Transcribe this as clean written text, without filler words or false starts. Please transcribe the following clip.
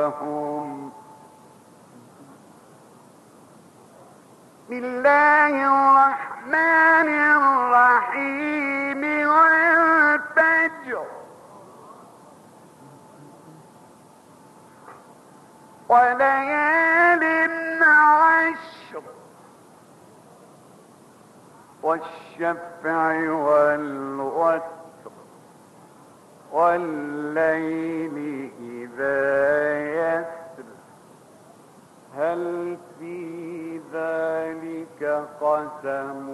بسم الله الرحمن الرحيم والفجر وليال عشر والشفع والوتر والليل إذا يسر هل في ذلك قسم